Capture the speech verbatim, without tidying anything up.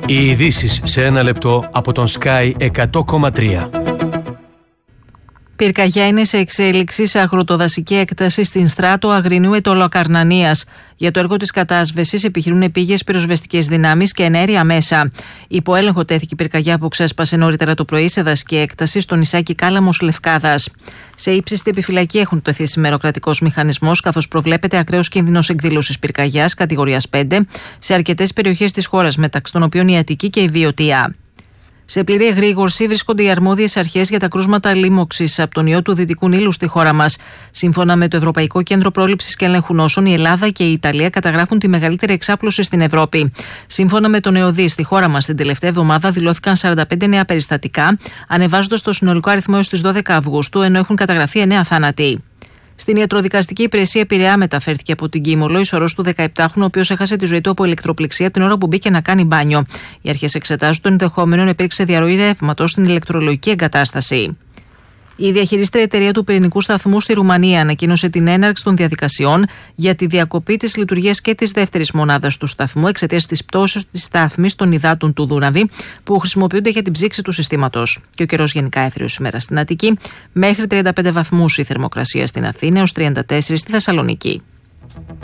Οι ειδήσεις σε ένα λεπτό από τον Sky εκατό κόμμα τρία. Πυρκαγιά είναι σε εξέλιξη σε αγροτοδασική έκταση στην Στράτο Αγρινού Αιτωλοκαρνανίας. Για το έργο της κατάσβεσης επιχειρούν επίγειες πυροσβεστικές δυνάμεις και ενέργεια μέσα. Υπό έλεγχο τέθηκε η πυρκαγιά που ξέσπασε νωρίτερα το πρωί σε δασική έκταση στο νησάκι Κάλαμος Λευκάδας. Σε ύψιστη επιφυλακή έχουν τεθεί σήμερα ο κρατικός μηχανισμός, καθώς προβλέπεται ακραίος κίνδυνος εκδήλωσης πυρκαγιάς κατηγορίας πέντε σε αρκετές περιοχές της χώρας, μεταξύ των οποίων η Αττική και η Βιωτία. Σε πλήρη εγρήγορση βρίσκονται οι αρμόδιες αρχές για τα κρούσματα λίμωξης από τον ιό του Δυτικού Νείλου στη χώρα μας. Σύμφωνα με το Ευρωπαϊκό Κέντρο Πρόληψης και Ελέγχου Νόσων, η Ελλάδα και η Ιταλία καταγράφουν τη μεγαλύτερη εξάπλωση στην Ευρώπη. Σύμφωνα με τον ΕΟΔΗ, στη χώρα μας την τελευταία εβδομάδα δηλώθηκαν σαράντα πέντε νέα περιστατικά, ανεβάζοντας το συνολικό αριθμό έως τις δώδεκα Αυγούστου, ενώ έχουν καταγραφεί εννέα θάνατοι. Στην ιατροδικαστική υπηρεσία Πειραιά μεταφέρθηκε από την Κίμολο η σωρός του δεκαεπτάχρονου, ο οποίος έχασε τη ζωή του από ηλεκτροπληξία την ώρα που μπήκε να κάνει μπάνιο. Οι αρχές εξετάζουν το ενδεχόμενο να υπήρξε διαρροή ρεύματος στην ηλεκτρολογική εγκατάσταση. Η διαχειρίστρια εταιρεία του πυρηνικού σταθμού στη Ρουμανία ανακοίνωσε την έναρξη των διαδικασιών για τη διακοπή της λειτουργίας και της δεύτερης μονάδας του σταθμού εξαιτίας της πτώσεως της στάθμης των υδάτων του Δούναβη που χρησιμοποιούνται για την ψήξη του συστήματος. Και ο καιρός γενικά έθριος σήμερα στην Αττική, μέχρι τριάντα πέντε βαθμούς η θερμοκρασία στην Αθήνα έως τριάντα τέσσερα στη Θεσσαλονίκη.